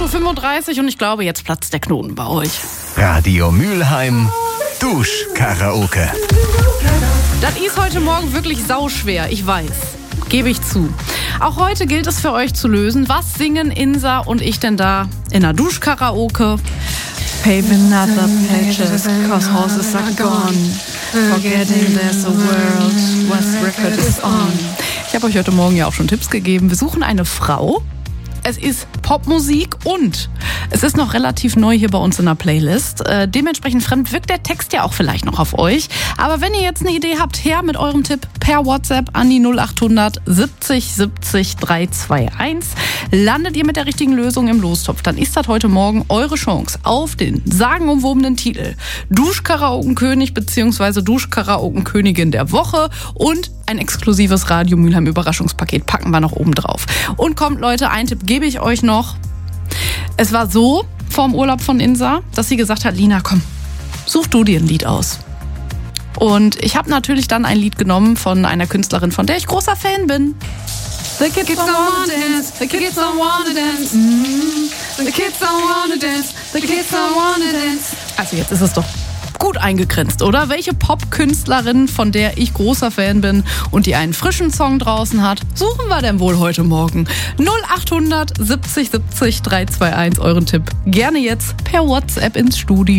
8:35 Uhr und ich glaube, jetzt platzt der Knoten bei euch. Radio Mülheim, Duschkaraoke. Das ist heute Morgen wirklich sauschwer, ich weiß. Gebe ich zu. Auch heute gilt es für euch zu lösen, was singen Insa und ich denn da in der Duschkaraoke? Paving other pages, cause horses are gone. Forgetting there's a world, where record is on. Ich habe euch heute Morgen ja auch schon Tipps gegeben. Wir suchen eine Frau. Es ist Popmusik und es ist noch relativ neu hier bei uns in der Playlist. Dementsprechend fremd wirkt der Text ja auch vielleicht noch auf euch. Aber wenn ihr jetzt eine Idee habt, her mit eurem Tipp per WhatsApp an die 0800 70 70 321. Landet ihr mit der richtigen Lösung im Lostopf, dann ist das heute Morgen eure Chance auf den sagenumwobenen Titel Duschkaraokenkönig bzw. Duschkaraokenkönigin der Woche und ein exklusives Radio Mülheim Überraschungspaket packen wir noch oben drauf. Und kommt Leute, ein Tipp gebe ich euch noch. Es war so vorm Urlaub von Insa, dass sie gesagt hat, Lina, komm, such du dir ein Lied aus. Und ich habe natürlich dann ein Lied genommen von einer Künstlerin, von der ich großer Fan bin. The kids don't wanna dance, the kids don't wanna dance, the kids don't wanna dance, the kids don't wanna dance. Also jetzt ist es doch gut eingegrenzt, oder? Welche Pop-Künstlerin, von der ich großer Fan bin und die einen frischen Song draußen hat, suchen wir denn wohl heute Morgen? 0800 70 70 321, euren Tipp gerne jetzt per WhatsApp ins Studio.